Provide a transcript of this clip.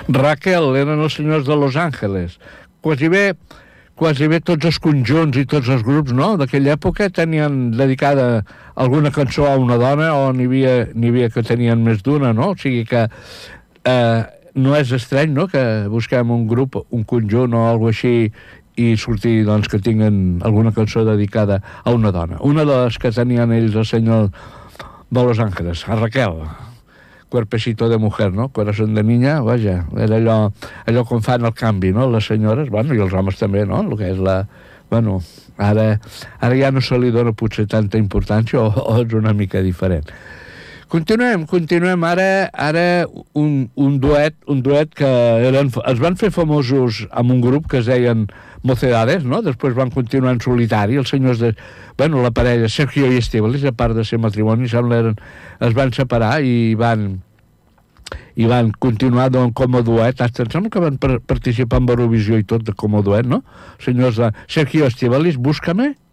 Raquel, eren els senyors de Los Angeles. Quasi bé tots els conjunts i tots els grups, no?, d'aquella època tenien dedicada alguna cançó a una dona, o n'hi havia que tenien més d'una, no? O sigui que no és estrany, no?, que busquem un grup, un conjunt o alguna així i sortir, doncs, que tinguen alguna cançó dedicada a una dona. Una de les que tenien ells, el senyor de Los Ángeles, a Raquel, cuerpecito de mujer, no? Corazón de niña, vaja, era allò com fan el canvi, no? Les senyores, bueno, i els homes també, no? El que és la... Bueno, ara ja no se li dona potser tanta importància o és una mica diferent. Continuem. Ara un duet que es van fer famosos amb un grup que es deien Mocedades, no? Després van continuar en solitari, els senyors de... Bueno, la parella, Sergio i Estíbaliz, a part de ser matrimoni, es van separar i van continuar com a duet. Em sembla que van participar en Eurovisió i tot com a duet, no? Senyors de Sergio Estíbaliz, Búscame,